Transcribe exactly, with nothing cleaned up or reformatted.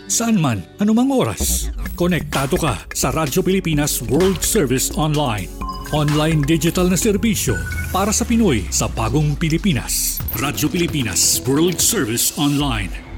Saan man, anumang oras. Konektado ka sa Radyo Pilipinas World Service Online. Online digital na serbisyo para sa Pinoy sa bagong Pilipinas. Radyo Pilipinas World Service Online.